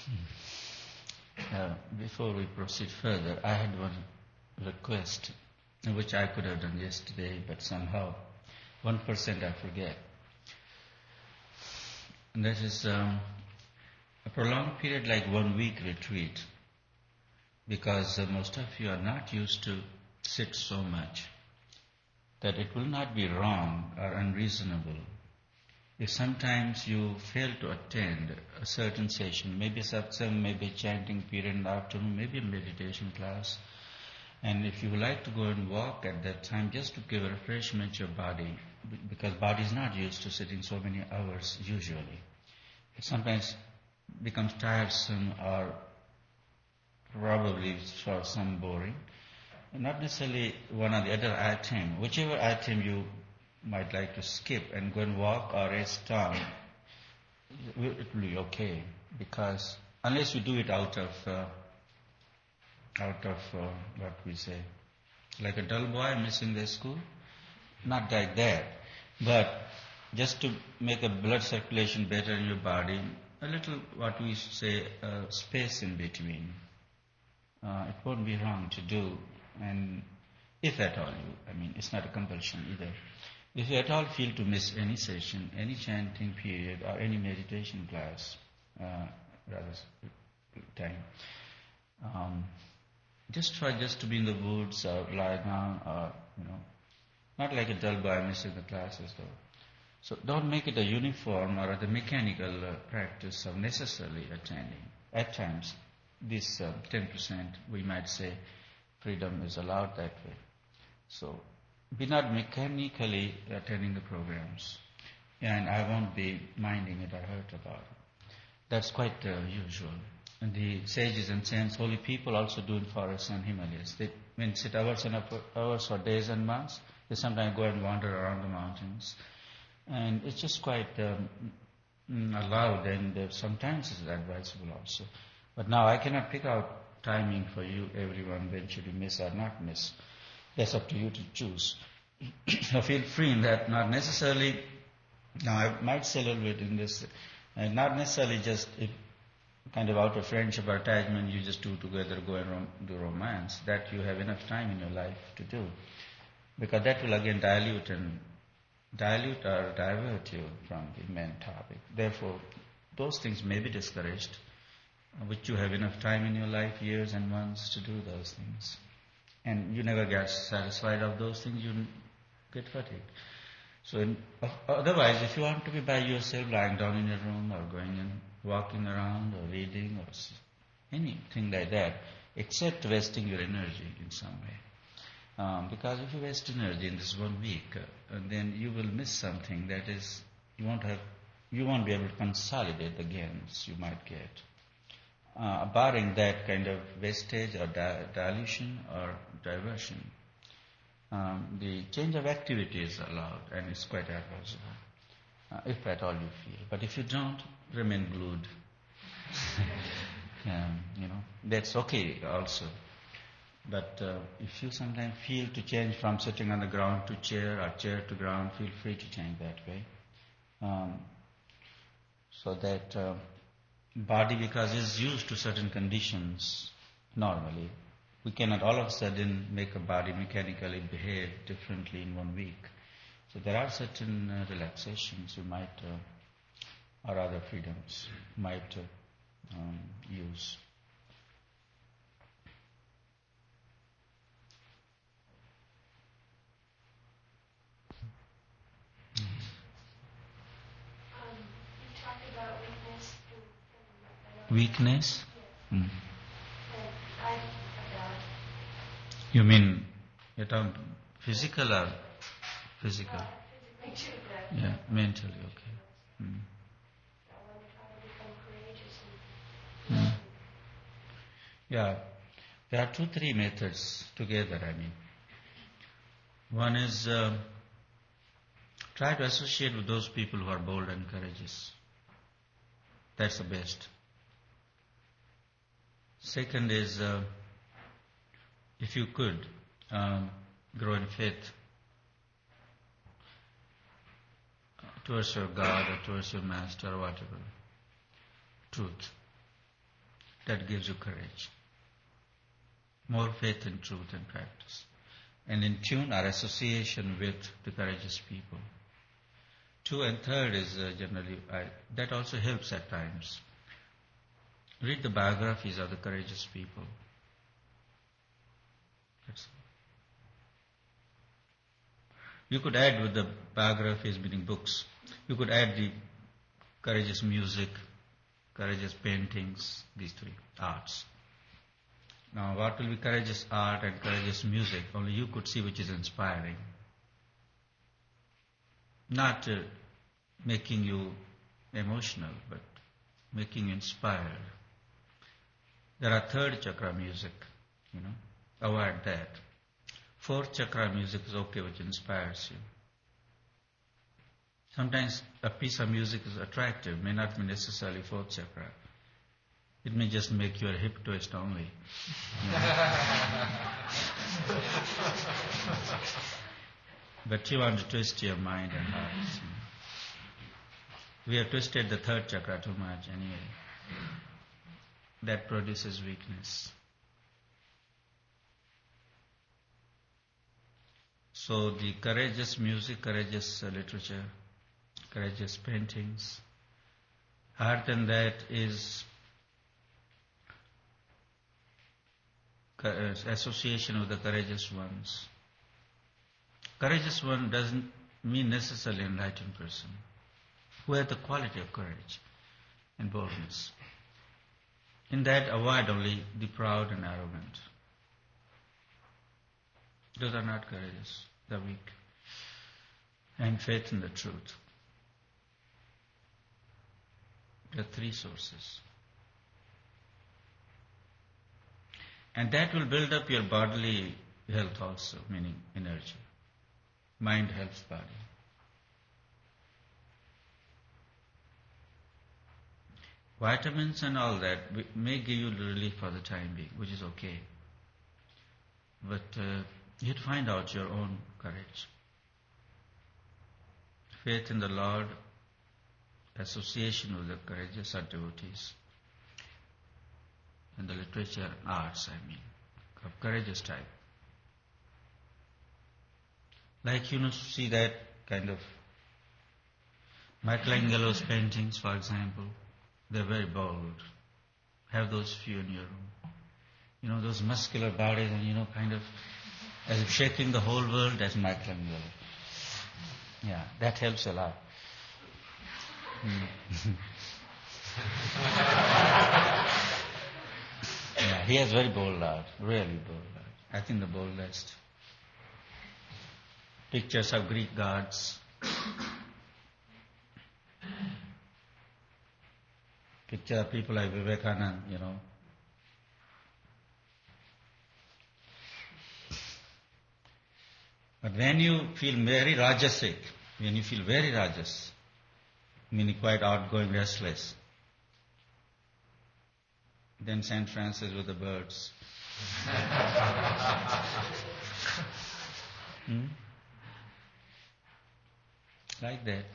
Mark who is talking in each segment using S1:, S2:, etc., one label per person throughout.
S1: Before we proceed further, I had one request, which I could have done yesterday, but somehow 1% I forget. And that is a prolonged period like 1 week retreat, because most of you are not used to sit so much that it will not be wrong or unreasonable if sometimes you fail to attend a certain session, maybe satsang, maybe a chanting period in the afternoon, maybe a meditation class, and if you would like to go and walk at that time just to give a refreshment to your body, because body is not used to sitting so many hours usually. It sometimes becomes tiresome or probably for some boring. Not necessarily one or the other item, whichever item you might like to skip and go and walk or rest down, it will be okay, because unless you do it out of what we say, like a dull boy missing the school, not like that, but just to make a blood circulation better in your body, a little, what we say, space in between. It won't be wrong to do, and if at all it's not a compulsion either. If you at all feel to miss any session, any chanting period, or any meditation class, just try just to be in the woods or lie down, or not like a dull boy missing the classes though. So don't make it a uniform or the mechanical practice of necessarily attending. At times, this 10%, we might say, freedom is allowed that way. So be not mechanically attending the programs, and I won't be minding it or hurt about it. That's quite usual. And the sages and saints, holy people also do in forests and Himalayas. They sit hours and hours or days and months. They sometimes go and wander around the mountains. And it's just quite allowed, and sometimes it's advisable also. But now I cannot pick out timing for you, everyone, when should you miss or not miss. That's up to you to choose. So feel free in that, not necessarily, now I might say a little bit in this, not necessarily just kind of out of friendship or attachment, you just two together go and do romance. That you have enough time in your life to do. Because that will again dilute or divert you from the main topic. Therefore, those things may be discouraged, which you have enough time in your life, years and months, to do those things. And you never get satisfied of those things, you get fatigued. So otherwise, if you want to be by yourself, lying down in your room or going and walking around or reading or anything like that, except wasting your energy in some way. Because if you waste energy in this 1 week, then you will miss something, that is, you won't be able to consolidate the gains you might get. Barring that kind of wastage or dilution or diversion, the change of activity is allowed, and it's quite advisable, if at all you feel. But if you don't, remain glued. That's okay also. But if you sometimes feel to change from sitting on the ground to chair or chair to ground, feel free to change that way. So that body, because it's used to certain conditions normally, we cannot all of a sudden make a body mechanically behave differently in 1 week. So there are certain relaxations you might, or other freedoms, might use.
S2: You talked about weakness.
S1: Weakness?
S2: Yeah.
S1: Mm.
S2: About
S1: You mean you're talking physical or physical?
S2: physically too, but
S1: Yeah, mentally, okay. Mm.
S2: I wonder how to become courageous and
S1: Yeah, there are 2-3 methods together, One is try to associate with those people who are bold and courageous. That's the best. Second is, if you could, grow in faith towards your God or towards your master or whatever. Truth. that gives you courage. More faith in truth and practice. And in tune, our association with the courageous people. 2 and 3rd is generally, that also helps at times. Read the biographies of the courageous people. You could add with the biographies, meaning books, you could add the courageous music, courageous paintings, these 3 arts. Now, what will be courageous art and courageous music? Only you could see which is inspiring. Not making you emotional, but making you inspired. There are 3rd chakra music, avoid that. 4th chakra music is okay, which inspires you. Sometimes a piece of music is attractive, may not be necessarily 4th chakra. It may just make your hip twist only. But you want to twist your mind and heart. We have twisted the 3rd chakra too much anyway. That produces weakness. So the courageous music, courageous literature, courageous paintings. Higher than that is association with the courageous ones. Courageous one doesn't mean necessarily enlightened person, who has the quality of courage and boldness. In that, avoid only the proud and arrogant. Those are not courageous, they're weak. And faith in the truth. There are 3 sources. And that will build up your bodily health also, meaning energy. Mind helps body. Vitamins and all that may give you relief for the time being, which is okay. But you'd find out your own courage. Faith in the Lord, association with the courageous or devotees, and the literature and arts, of courageous type. Like, see that kind of Michelangelo's paintings, for example, they're very bold. Have those few in your room. Those muscular bodies and, kind of as if shaking the whole world, that's Michelangelo. Yeah, that helps a lot. Yeah, he has very bold art, really bold art. I think the boldest. Pictures of Greek gods. Picture of people like Vivekananda, But when you feel very rajasic, meaning quite outgoing, restless, then St. Francis with the birds. Like that.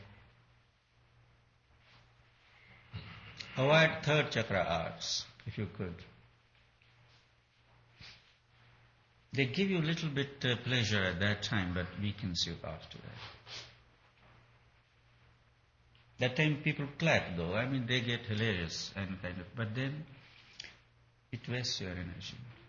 S1: Avoid 3rd chakra arts, if you could. They give you a little bit pleasure at that time, but weakens you after that. That time people clap though, they get hilarious and but then it wastes your energy.